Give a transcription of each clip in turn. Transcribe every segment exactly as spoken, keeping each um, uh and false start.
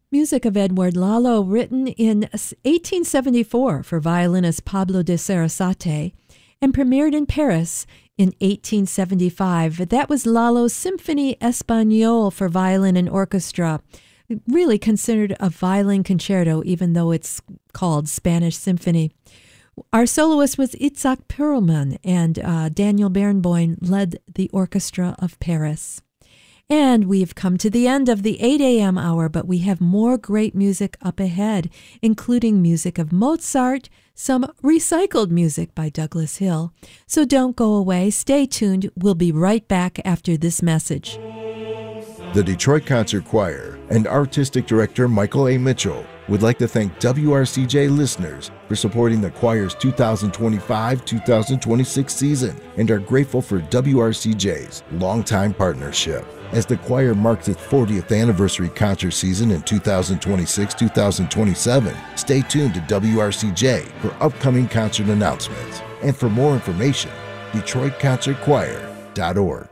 Music of Edouard Lalo, written in eighteen seventy-four for violinist Pablo de Sarasate and premiered in Paris in eighteen seventy-five. That was Lalo's Symphonie Espagnole for violin and orchestra, really considered a violin concerto, even though it's called Spanish Symphony. Our soloist was Itzhak Perlman, and uh, Daniel Barenboim led the Orchestra of Paris. And we've come to the end of the eight a.m. hour, but we have more great music up ahead, including music of Mozart, some recycled music by Douglas Hill. So don't go away. Stay tuned. We'll be right back after this message. The Detroit Concert Choir and Artistic Director Michael A. Mitchell would like to thank W R C J listeners for supporting the choir's two thousand twenty-five two thousand twenty-six season and are grateful for W R C J's longtime partnership. As the choir marks its fortieth anniversary concert season in two thousand twenty-six two thousand twenty-seven, stay tuned to W R C J for upcoming concert announcements. And for more information, detroit concert choir dot org.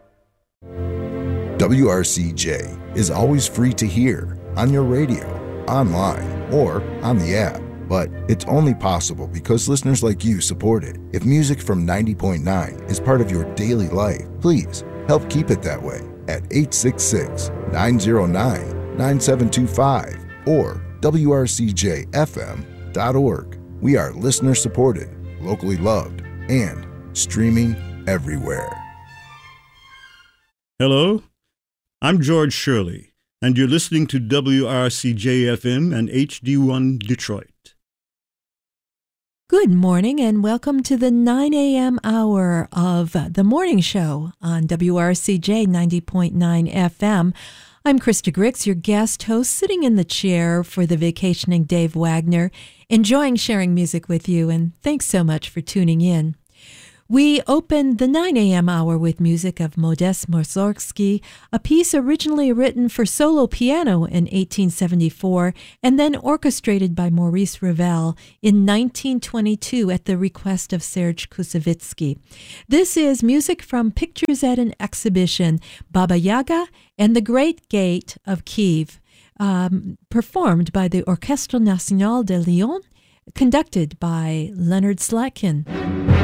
W R C J is always free to hear on your radio, online, or on the app. But it's only possible because listeners like you support it. If music from ninety point nine is part of your daily life, please help keep it that way at eight six six, nine zero nine, nine seven two five or W R C J F M dot org. We are listener supported, locally loved, and streaming everywhere. Hello, I'm George Shirley, and you're listening to W R C J F M and H D one Detroit. Good morning and welcome to the nine a.m. hour of the morning show on W R C J ninety point nine F M. I'm Krista Grix, your guest host, sitting in the chair for the vacationing Dave Wagner, enjoying sharing music with you, and thanks so much for tuning in. We opened the nine a.m. hour with music of Modest Mussorgsky, a piece originally written for solo piano in eighteen seventy-four and then orchestrated by Maurice Ravel in nineteen twenty-two at the request of Serge Koussevitzky. This is music from Pictures at an Exhibition, Baba Yaga and the Great Gate of Kiev, um, performed by the Orchestre National de Lyon, conducted by Leonard Slatkin.